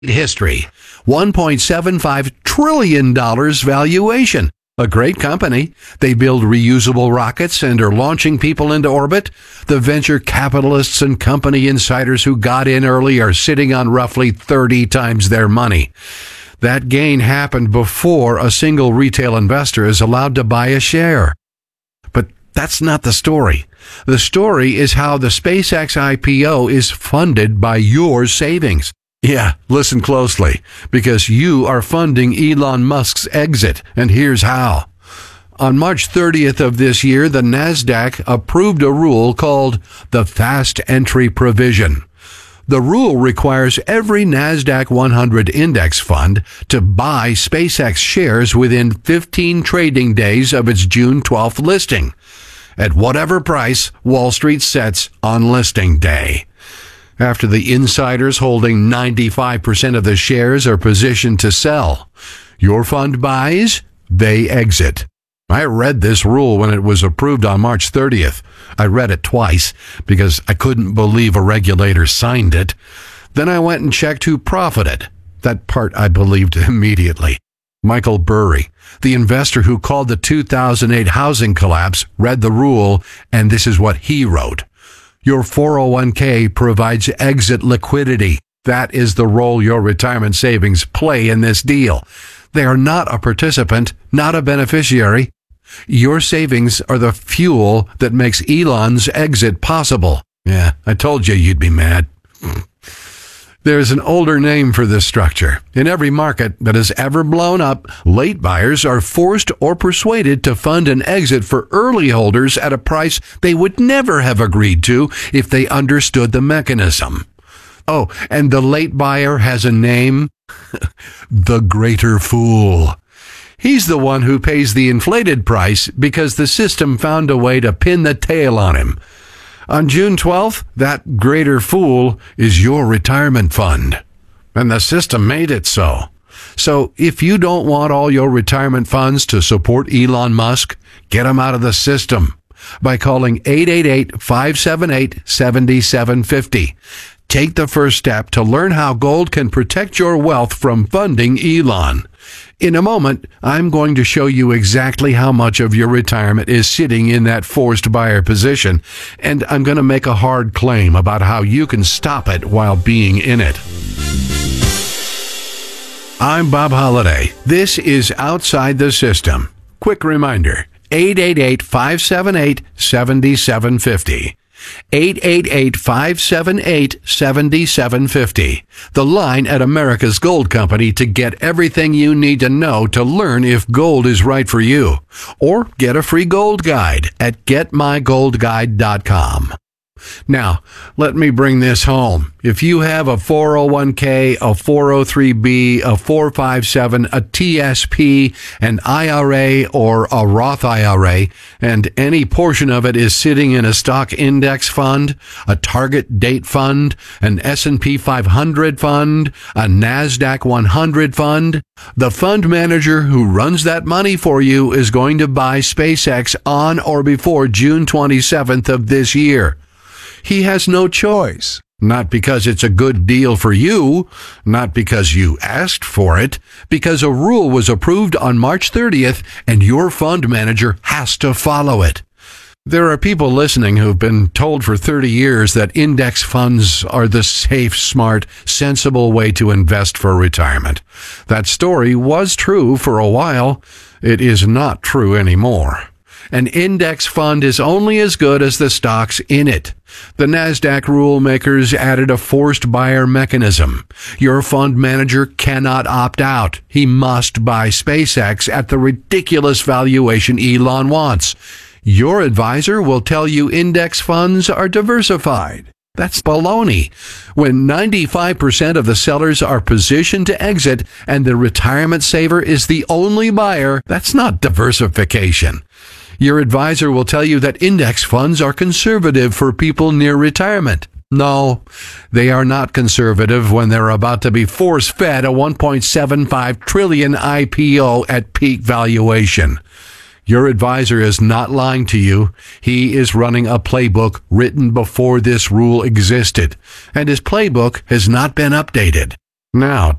history. $1.75 trillion valuation. A great company. They build reusable rockets and are launching people into orbit. The venture capitalists and company insiders who got in early are sitting on roughly 30 times their money. That gain happened before a single retail investor is allowed to buy a share. But that's not the story. The story is how the SpaceX IPO is funded by your savings. Yeah, listen closely, because you are funding Elon Musk's exit, and here's how. On March 30th of this year, the NASDAQ approved a rule called the Fast Entry Provision. The rule requires every NASDAQ 100 index fund to buy SpaceX shares within 15 trading days of its June 12th listing, at whatever price Wall Street sets on listing day. After the insiders holding 95% of the shares are positioned to sell, your fund buys, they exit. I read this rule when it was approved on March 30th. I read it twice because I couldn't believe a regulator signed it. Then I went and checked who profited. That part I believed immediately. Michael Burry, the investor who called the 2008 housing collapse, read the rule, and this is what he wrote. Your 401k provides exit liquidity. That is the role your retirement savings play in this deal. They are not a participant, not a beneficiary. Your savings are the fuel that makes Elon's exit possible. Yeah, I told you you'd be mad. There's an older name for this structure. In every market that has ever blown up, late buyers are forced or persuaded to fund an exit for early holders at a price they would never have agreed to if they understood the mechanism. Oh, and the late buyer has a name? The Greater Fool. He's the one who pays the inflated price because the system found a way to pin the tail on him. On June 12th, that greater fool is your retirement fund. And the system made it so. So if you don't want all your retirement funds to support Elon Musk, get them out of the system by calling 888-578-7750. Take the first step to learn how gold can protect your wealth from funding Elon. In a moment, I'm going to show you exactly how much of your retirement is sitting in that forced buyer position, and I'm going to make a hard claim about how you can stop it while being in it. I'm Bob Holliday. This is Outside the System. Quick reminder, 888-578-7750. 888-578-7750. The line at America's Gold Company to get everything you need to know to learn if gold is right for you. Or get a free gold guide at getmygoldguide.com. Now, let me bring this home. If you have a 401k, a 403b, a 457, a TSP, an IRA, or a Roth IRA, and any portion of it is sitting in a stock index fund, a target date fund, an S&P 500 fund, a NASDAQ 100 fund, the fund manager who runs that money for you is going to buy SpaceX on or before June 27th of this year. He has no choice, not because it's a good deal for you, not because you asked for it, because a rule was approved on March 30th and your fund manager has to follow it. There are people listening who've been told for 30 years that index funds are the safe, smart, sensible way to invest for retirement. That story was true for a while. It is not true anymore. An index fund is only as good as the stocks in it. The NASDAQ rule makers added a forced buyer mechanism. Your fund manager cannot opt out. He must buy SpaceX at the ridiculous valuation Elon wants. Your advisor will tell you index funds are diversified. That's baloney. When 95% of the sellers are positioned to exit and the retirement saver is the only buyer, that's not diversification. Your advisor will tell you that index funds are conservative for people near retirement. No, they are not conservative when they're about to be force-fed a $1.75 trillion IPO at peak valuation. Your advisor is not lying to you. He is running a playbook written before this rule existed, and his playbook has not been updated. Now,